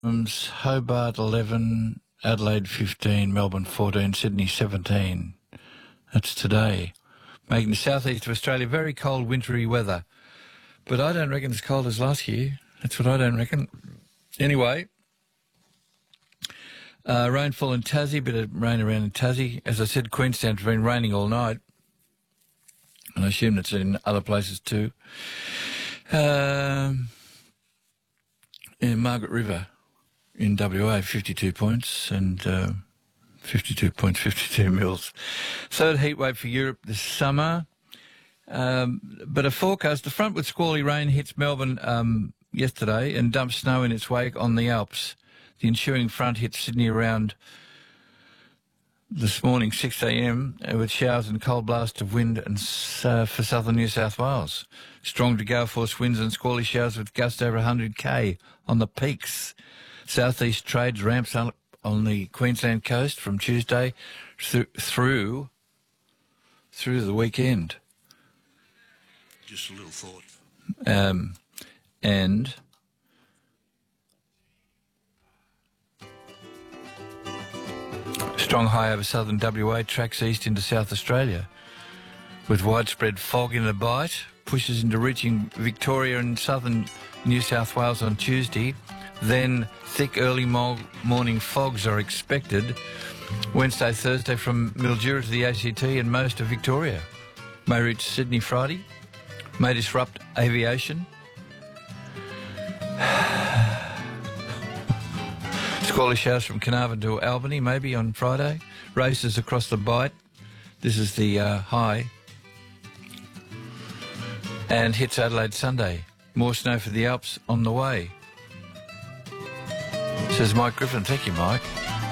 Hobart 11, Adelaide 15, Melbourne 14, Sydney 17. That's today. Making the southeast of Australia very cold, wintry weather. But I don't reckon as cold as last year. That's what I don't reckon. Anyway, rainfall in Tassie, bit of rain around in Tassie. As I said, Queenstown's been raining all night. And I assume it's in other places too. In Margaret River in WA, 52 points and 52 points, 52 mils. Third heat wave for Europe this summer. But a forecast, the front with squally rain hits Melbourne yesterday and dumps snow in its wake on the Alps. The ensuing front hit Sydney around this morning, 6 a.m, with showers and cold blast of wind and for southern New South Wales. Strong to gale force winds and squally showers with gusts over 100 km on the peaks. Southeast trades ramps up on the Queensland coast from Tuesday through the weekend. Just a little thought. And strong high over southern WA tracks east into South Australia with widespread fog in the bite, pushes into reaching Victoria and southern New South Wales on Tuesday. Then thick early morning fogs are expected Wednesday, Thursday from Mildura to the ACT and most of Victoria. May reach Sydney Friday. May disrupt aviation. Squally showers from Carnarvon to Albany, maybe on Friday. Races across the Bight. This is the high. And hits Adelaide Sunday. More snow for the Alps on the way. Says Mike Griffin. Thank you, Mike.